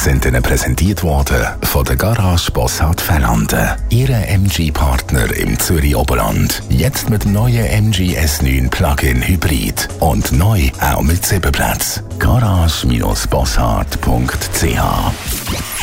sind Ihnen präsentiert worden von der Garage Bossard Fellanden. Ihre MG-Partner im Zürich Oberland. Jetzt mit dem neuen MG S9 Plug-in Hybrid. Und neu auch mit 7 Plätzen. Garage-bossard.ch